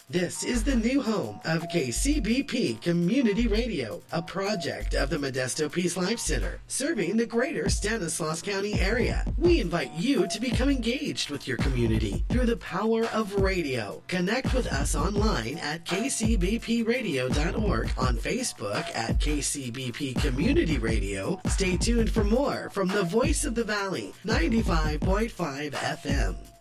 This is the new home of KCBP Community Radio, a project of the Modesto Peace Life Center, serving the greater Stanislaus County area. We invite you to become engaged with your community through the power of radio. Connect with us online at kcbpradio.org, on Facebook at KCBP Community Radio. Stay tuned for more from the Voice of the Valley, 95.5 FM.